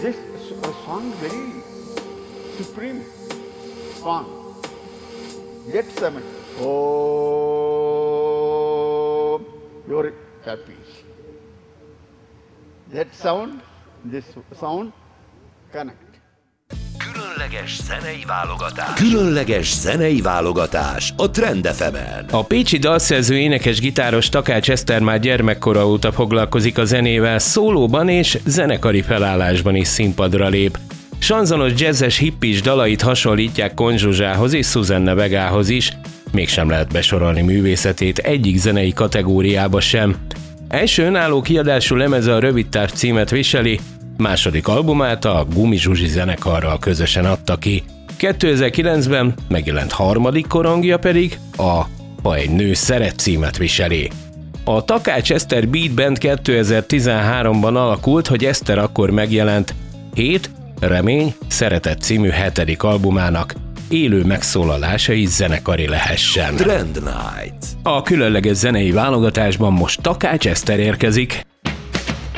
This song very supreme song. Get some. Oh, you're happy. That sound, this sound, connect. Különleges zenei válogatás a Trend FM-en. A pécsi dalszerző, énekes, gitáros Takács Eszter már gyermekkora óta foglalkozik a zenével, szólóban és zenekari felállásban is színpadra lép. Sanzonos, jazzes, hippis dalait hasonlítják Kon Zsuzsához és Susanne Vegához is, mégsem lehet besorolni művészetét egyik zenei kategóriába sem. Első önálló kiadású lemeze a Rövidtáv címet viseli, második albumát a Gumi Zsuzsi zenekarral közösen adta ki. 2009-ben megjelent harmadik korongja pedig a Ha egy nő szeret címet viseli. A Takács Eszter Beat Band 2013-ban alakult, hogy Eszter akkor megjelent Hét, Remény, Szeretet című 7. albumának élő megszólalásai zenekari lehessen. Trend Night. A különleges zenei válogatásban most Takács Eszter érkezik.